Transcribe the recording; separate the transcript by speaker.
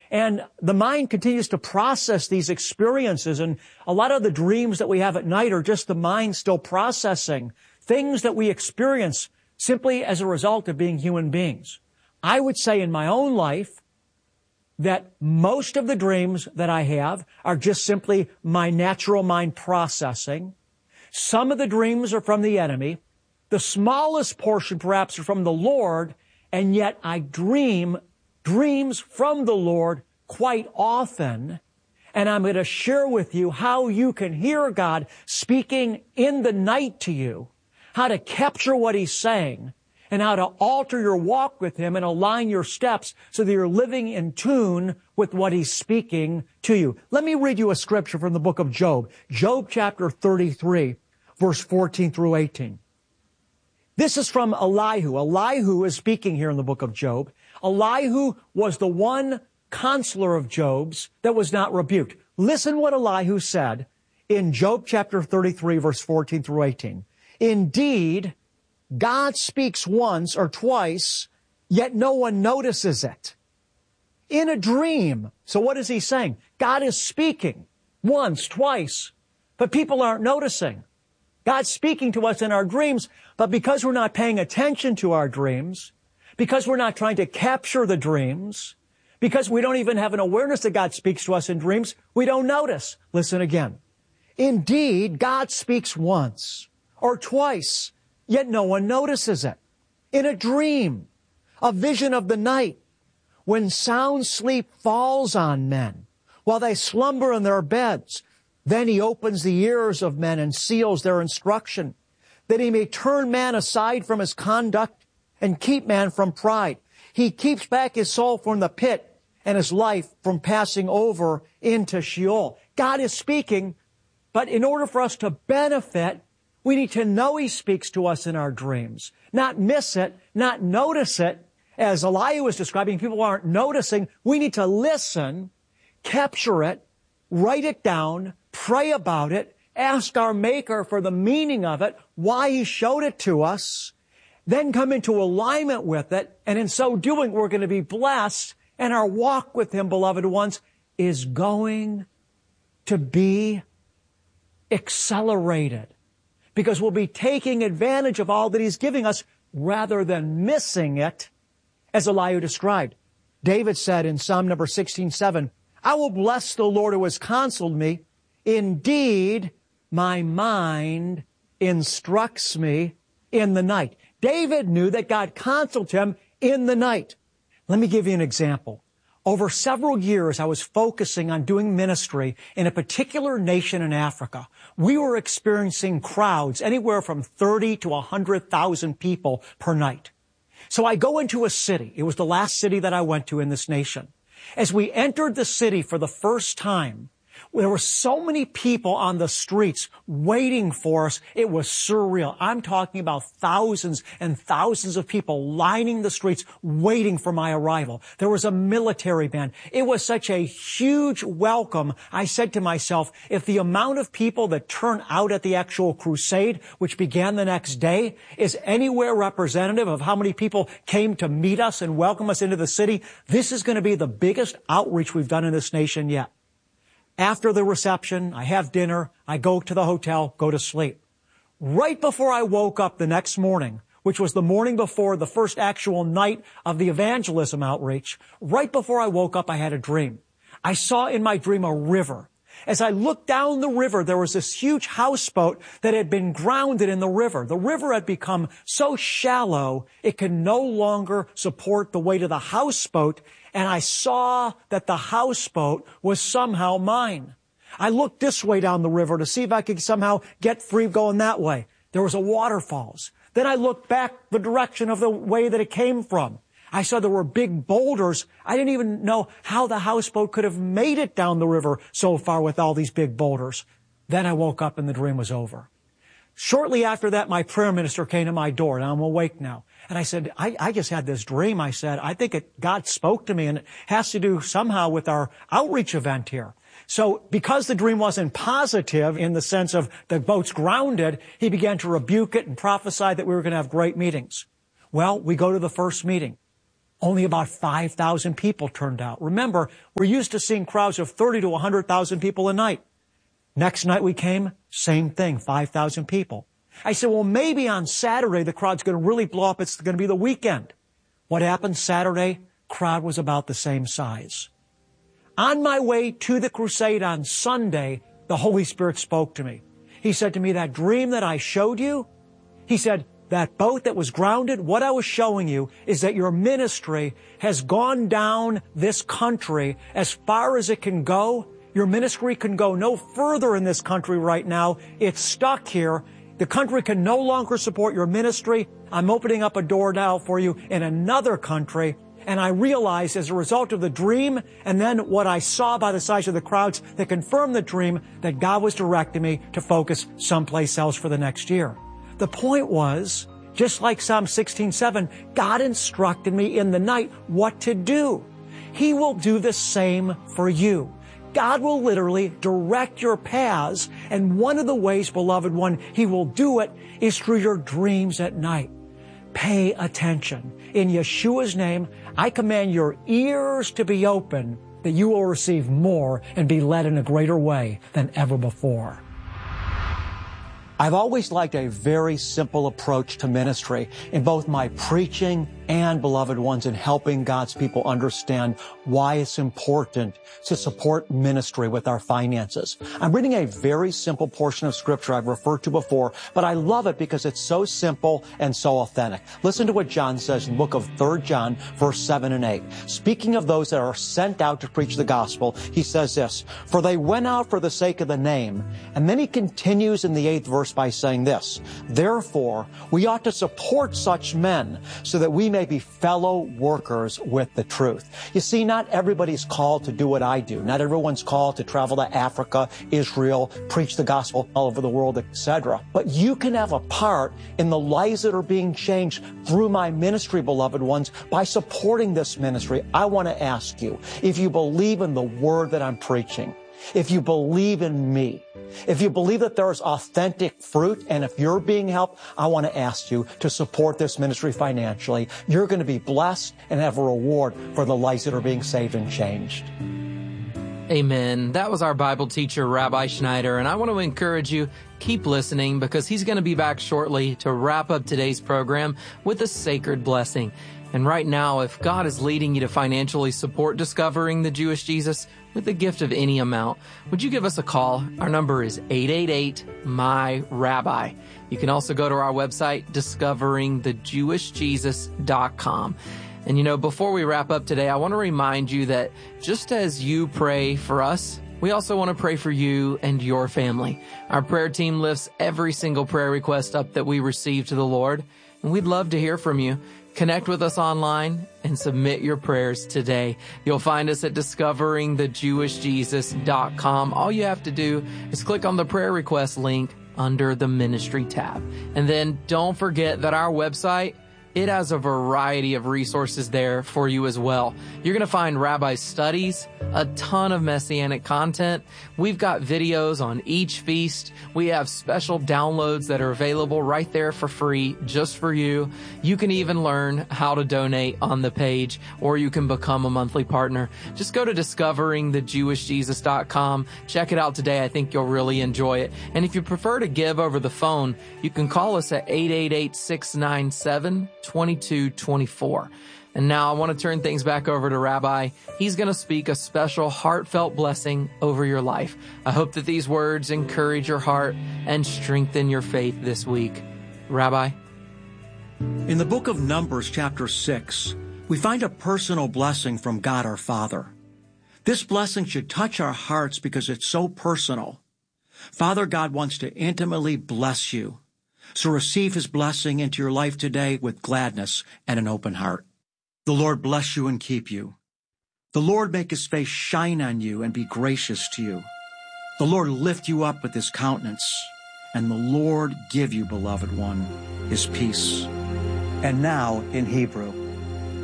Speaker 1: And the mind continues to process these experiences. And a lot of the dreams that we have at night are just the mind still processing things that we experience simply as a result of being human beings. I would say in my own life that most of the dreams that I have are just simply my natural mind processing. Some of the dreams are from the enemy. The smallest portion perhaps are from the Lord, and yet I dream dreams from the Lord quite often. And I'm going to share with you how you can hear God speaking in the night to you, how to capture what He's saying, and how to alter your walk with Him and align your steps so that you're living in tune with what He's speaking to you. Let me read you a scripture from the book of Job. Job chapter 33, verse 14 through 18. This is from Elihu. Elihu is speaking here in the book of Job. Elihu was the one counselor of Job's that was not rebuked. Listen what Elihu said in Job chapter 33, verse 14 through 18. Indeed, God speaks once or twice, yet no one notices it. In a dream. So what is he saying? God is speaking once, twice, but people aren't noticing. God's speaking to us in our dreams, but because we're not paying attention to our dreams, because we're not trying to capture the dreams, because we don't even have an awareness that God speaks to us in dreams, we don't notice. Listen again. Indeed, God speaks once or twice, yet no one notices it. In a dream, a vision of the night, when sound sleep falls on men, while they slumber in their beds, then He opens the ears of men and seals their instruction, that He may turn man aside from his conduct and keep man from pride. He keeps back his soul from the pit and his life from passing over into Sheol. God is speaking, but in order for us to benefit, we need to know He speaks to us in our dreams, not miss it, not notice it. As Elihu was describing, people aren't noticing. We need to listen, capture it, write it down, pray about it, ask our Maker for the meaning of it, why He showed it to us, then come into alignment with it, and in so doing, we're going to be blessed, and our walk with Him, beloved ones, is going to be accelerated, because we'll be taking advantage of all that He's giving us rather than missing it, as Elihu described. David said in Psalm number 16:7, I will bless the Lord who has counseled me. Indeed, my mind instructs me in the night. David knew that God counseled him in the night. Let me give you an example. Over several years, I was focusing on doing ministry in a particular nation in Africa. We were experiencing crowds anywhere from 30 to 100,000 people per night. So I go into a city. It was the last city that I went to in this nation. As we entered the city for the first time, there were so many people on the streets waiting for us. It was surreal. I'm talking about thousands and thousands of people lining the streets waiting for my arrival. There was a military band. It was such a huge welcome. I said to myself, if the amount of people that turn out at the actual crusade, which began the next day, is anywhere representative of how many people came to meet us and welcome us into the city, this is going to be the biggest outreach we've done in this nation yet. After the reception, I have dinner, I go to the hotel, go to sleep. Right before I woke up the next morning, which was the morning before the first actual night of the evangelism outreach, right before I woke up, I had a dream. I saw in my dream a river. As I looked down the river, there was this huge houseboat that had been grounded in the river. The river had become so shallow, it could no longer support the weight of the houseboat, and I saw that the houseboat was somehow mine. I looked this way down the river to see if I could somehow get free going that way. There was a waterfalls. Then I looked back the direction of the way that it came from. I saw there were big boulders. I didn't even know how the houseboat could have made it down the river so far with all these big boulders. Then I woke up and the dream was over. Shortly after that, my prayer minister came to my door, and I'm awake now. And I said, I just had this dream. I said, I think God spoke to me, and it has to do somehow with our outreach event here. So because the dream wasn't positive in the sense of the boat's grounded, he began to rebuke it and prophesy that we were going to have great meetings. Well, we go to the first meeting. Only about 5,000 people turned out. Remember, we're used to seeing crowds of 30 to 100,000 people a night. Next night we came, same thing, 5,000 people. I said, well, maybe on Saturday the crowd's going to really blow up. It's going to be the weekend. What happened Saturday? Crowd was about the same size. On my way to the crusade on Sunday, the Holy Spirit spoke to me. He said to me, that dream that I showed you, he said, that boat that was grounded, what I was showing you is that your ministry has gone down this country as far as it can go. Your ministry can go no further in this country right now. It's stuck here. The country can no longer support your ministry. I'm opening up a door now for you in another country. And I realized as a result of the dream and then what I saw by the size of the crowds that confirmed the dream that God was directing me to focus someplace else for the next year. The point was, just like Psalm 16:7, God instructed me in the night what to do. He will do the same for you. God will literally direct your paths, and one of the ways, beloved one, He will do it is through your dreams at night. Pay attention. In Yeshua's name, I command your ears to be open, that you will receive more and be led in a greater way than ever before. I've always liked a very simple approach to ministry in both my preaching and, beloved ones, in helping God's people understand why it's important to support ministry with our finances. I'm reading a very simple portion of Scripture I've referred to before, but I love it because it's so simple and so authentic. Listen to what John says in the book of 3 John, verse 7 and 8. Speaking of those that are sent out to preach the gospel, he says this, "For they went out for the sake of the name." And then he continues in the 8th verse by saying this, "Therefore, we ought to support such men so that we may be fellow workers with the truth." You see, not everybody's called to do what I do. Not everyone's called to travel to Africa, Israel, preach the gospel all over the world, etc. But you can have a part in the lives that are being changed through my ministry, beloved ones, by supporting this ministry. I want to ask you, if you believe in the word that I'm preaching, if you believe in me, if you believe that there is authentic fruit, and if you're being helped, I want to ask you to support this ministry financially. You're going to be blessed and have a reward for the lives that are being saved and changed.
Speaker 2: Amen. That was our Bible teacher, Rabbi Schneider, and I want to encourage you, keep listening because he's going to be back shortly to wrap up today's program with a sacred blessing. And right now, if God is leading you to financially support Discovering the Jewish Jesus with a gift of any amount, would you give us a call? Our number is 888-MY-RABBI. You can also go to our website, discoveringthejewishjesus.com. And you know, before we wrap up today, I want to remind you that just as you pray for us, we also want to pray for you and your family. Our prayer team lifts every single prayer request up that we receive to the Lord, and we'd love to hear from you. Connect with us online and submit your prayers today. You'll find us at discoveringthejewishjesus.com. All you have to do is click on the prayer request link under the ministry tab. And then don't forget that our website, it has a variety of resources there for you as well. You're going to find Rabbi's studies, a ton of Messianic content. We've got videos on each feast. We have special downloads that are available right there for free just for you. You can even learn how to donate on the page, or you can become a monthly partner. Just go to discoveringthejewishjesus.com. Check it out today. I think you'll really enjoy it. And if you prefer to give over the phone, you can call us at 888-697-2224. And now I want to turn things back over to Rabbi. He's going to speak a special heartfelt blessing over your life. I hope that these words encourage your heart and strengthen your faith this week. Rabbi?
Speaker 1: In the book of Numbers, chapter 6, we find a personal blessing from God our Father. This blessing should touch our hearts because it's so personal. Father God wants to intimately bless you. So receive His blessing into your life today with gladness and an open heart. The Lord bless you and keep you. The Lord make His face shine on you and be gracious to you. The Lord lift you up with His countenance, and the Lord give you, beloved one, His peace. And now in Hebrew.